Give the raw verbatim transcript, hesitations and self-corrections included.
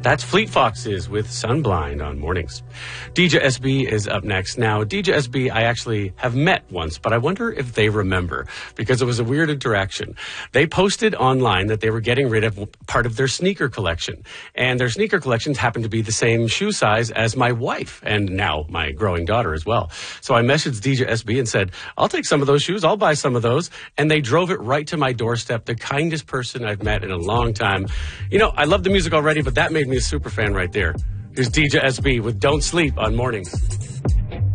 That's Fleet Foxes with Sunblind on Mornings. D J S B is up next. Now, D J S B I actually have met once, but I wonder if they remember, because it was a weird interaction. They posted online that they were getting rid of part of their sneaker collection. And their sneaker collections happened to be the same shoe size as my wife, and now my growing daughter as well. So I messaged D J S B and said, I'll take some of those shoes. I'll buy some of those. And they drove it right to my doorstep. The kindest person I've met in a long time. You know, I love the music already, but that made me a super fan right there. Here's D J S B with Don't Sleep on Mornings.